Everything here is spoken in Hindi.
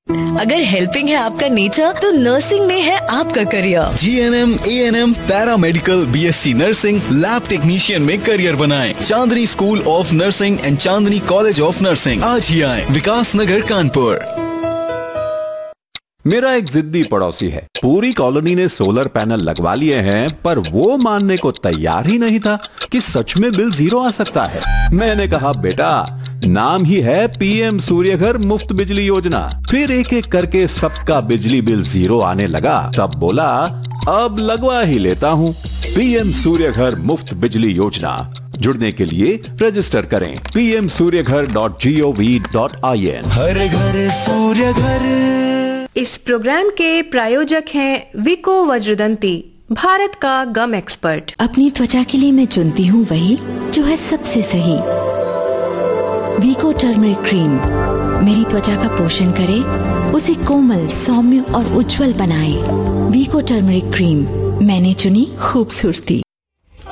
अगर हेल्पिंग है आपका नेचर तो नर्सिंग में है आपका career. GNM, ANM, paramedical, BSc nursing, lab technician में करियर बनाएं। चांदनी school of nursing and Chandni college of nursing. आज ही आएं, विकास नगर, कानपुर। मेरा एक जिद्दी पड़ोसी है। पूरी कॉलोनी ने सोलर पैनल लगवा लिए हैं, पर वो मानने को तैयार ही नहीं था कि सच में बिल जीरो आ सकता है। मैंने कहा, बेटा, नाम ही है PM सूर्यघर मुफ्त बिजली योजना। फिर एक एक करके सबका बिजली बिल जीरो आने लगा। तब बोला, अब लगवा ही लेता हूँ। PM सूर्यघर मुफ्त बिजली योजना। जुड़ने के लिए रजिस्टर करें pmsuryaghar.gov.in। हर घर सूर्य घर। इस प्रोग्राम के प्रायोजक हैं विको वज्रदंती, भारत का गम एक्सपर्ट। अपनी त्वचा के लिए मैं चुनती हूँ वही जो है सबसे सही। वीको टर्मरिक क्रीम मेरी त्वचा का पोषण करे, उसे कोमल, सौम्य और उज्जवल बनाए। वीको टर्मरिक क्रीम, मैंने चुनी खूबसूरती।